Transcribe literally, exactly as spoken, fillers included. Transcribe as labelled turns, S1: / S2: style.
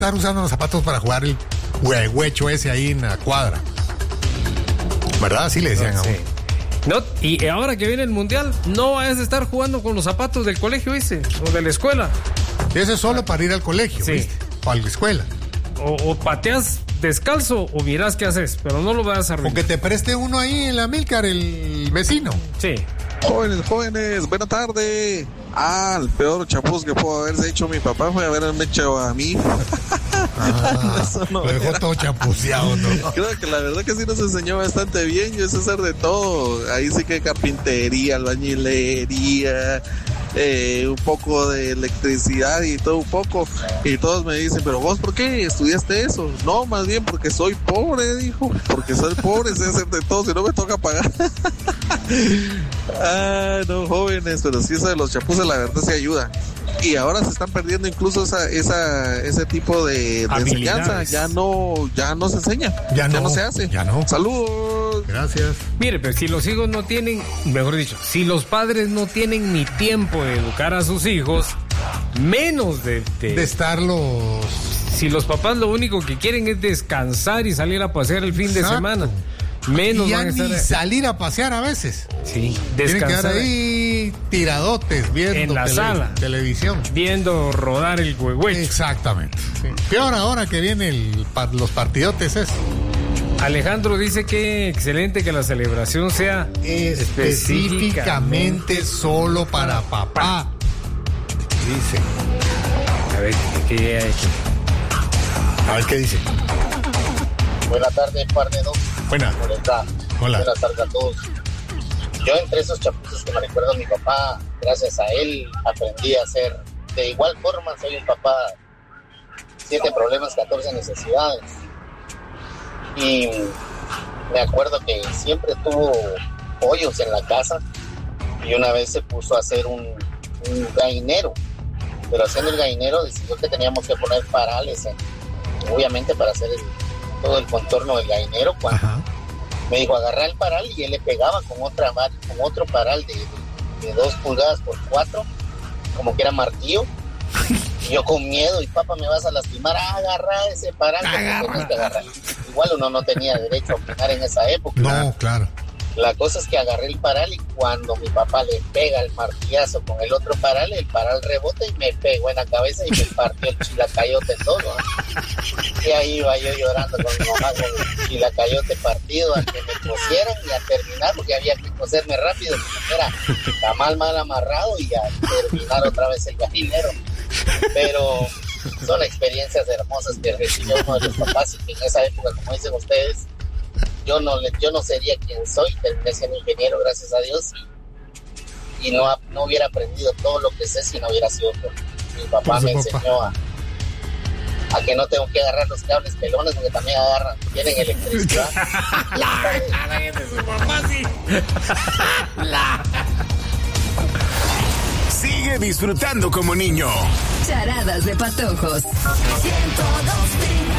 S1: estar usando los zapatos para jugar el huehuecho ese ahí en la cuadra. ¿Verdad? Así le decían
S2: no,
S1: a
S2: sí.
S1: uno.
S2: No, y ahora que viene el mundial, no vayas a estar jugando con los zapatos del colegio, ¿viste? O de la escuela.
S1: Eso es solo para ir al colegio,
S2: sí.
S1: ¿viste? O a la escuela.
S2: O, o pateas descalzo o mirás qué haces, pero no lo vayas a arruinar.
S1: O que te preste uno ahí en la Milcar, el vecino.
S2: Sí.
S3: Jóvenes, jóvenes, buena tarde. Ah, el peor chapuz que pudo haberse hecho mi papá fue haberme hecho a mí.
S1: Ah,
S3: Eso no
S1: lo dejó
S3: era.
S1: todo chapuceado, ¿no?
S3: Creo que la verdad que sí nos enseñó bastante bien. Yo sé hacer de todo. Ahí sí que carpintería, albañilería, eh, un poco de electricidad y todo un poco. Y todos me dicen, pero vos, ¿por qué estudiaste eso? No, más bien porque soy pobre, dijo. Porque soy pobre, sé hacer de todo, si no me toca pagar. Ah, no, jóvenes, pero sí eso de los chapuzes la verdad sí ayuda. Y ahora se están perdiendo incluso esa, esa, ese tipo de, de enseñanza. Ya no, ya no se enseña.
S1: Ya no,
S3: ya no se hace.
S1: Ya no.
S3: Saludos.
S1: Gracias.
S2: Mire, pero si los hijos no tienen, mejor dicho, si los padres no tienen ni tiempo de educar a sus hijos, menos de... De,
S1: de estar los...
S2: Si los papás lo único que quieren es descansar y salir a pasear el fin
S1: Exacto.
S2: de semana, menos
S1: y ya
S2: van a estar...
S1: ni salir a pasear a veces.
S2: Sí,
S1: Tienen que quedar
S2: descansar
S1: ahí tiradotes viendo
S2: en la
S1: tele-
S2: sala,
S1: televisión.
S2: Viendo rodar el huehuecho.
S1: Exactamente. Sí. Peor ahora que vienen los partidotes es.
S2: Alejandro dice que excelente que la celebración sea
S1: específicamente solo para papá. Dice.
S2: A ver, ¿qué hay?
S1: A ver qué dice.
S4: Buenas tardes, par de dos.
S1: Buena. Hola.
S4: Buenas tardes a todos. Yo entre esos chapuzos que me recuerdo a mi papá, gracias a él aprendí a ser de igual forma. Soy un papá, siete problemas, catorce necesidades. Y me acuerdo que siempre tuvo pollos en la casa y una vez se puso a hacer un, un gallinero. Pero haciendo el gallinero decidió que teníamos que poner parales, en, obviamente para hacer el, todo el contorno del gallinero. Cuando
S1: Ajá.
S4: me dijo, agarra el paral y él le pegaba con otra con otro paral de, de, de dos pulgadas por cuatro, como que era martillo. Y yo con miedo, y papá, me vas a lastimar, ah, agarra ese paral que tenías que agarrar. Igual uno no tenía derecho a opinar en esa época.
S1: No, claro.
S4: La cosa es que agarré el paral y cuando mi papá le pega el martillazo con el otro paral, el paral rebota y me pegó en la cabeza y me partió el chilacayote todo, ¿no? Y ahí iba yo llorando con mi mamá con el chilacayote partido a que me cosieran y a terminar, porque había que coserme rápido, porque era tamal mal amarrado y a terminar otra vez el gallinero. Pero son experiencias hermosas que recibió uno de los papás y que en esa época, como dicen ustedes, yo no yo no sería quien soy, terminé siendo ingeniero, gracias a Dios, y, y no, no hubiera aprendido todo lo que sé si no hubiera sido por mi papá. Me
S1: papá.
S4: enseñó a, a que no tengo que agarrar los cables pelones porque también agarran, tienen electricidad.
S5: Sigue disfrutando como niño.
S6: Charadas de patojos. ciento dos